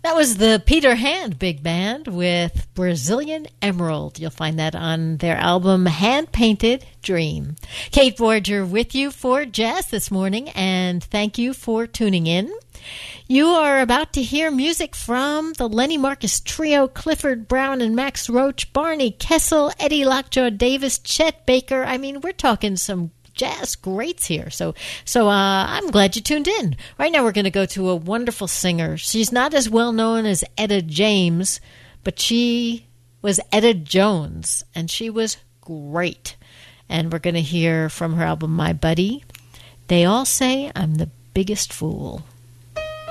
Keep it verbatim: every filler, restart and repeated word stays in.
That was the Peter Hand Big Band with Brazilian Emerald. You'll find that on their album Hand Painted Dream. Kate Borger with you for Jazz this morning, and thank you for tuning in. You are about to hear music from the Lenny Marcus Trio, Clifford Brown and Max Roach, Barney Kessel, Eddie Lockjaw Davis, Chet Baker. I mean, we're talking some jazz greats here. So so uh, I'm glad you tuned in. Right now we're going to go to a wonderful singer. She's not as well known as Etta James, but she was Etta Jones, and she was great. And we're going to hear from her album, My Buddy. They all say I'm the biggest fool.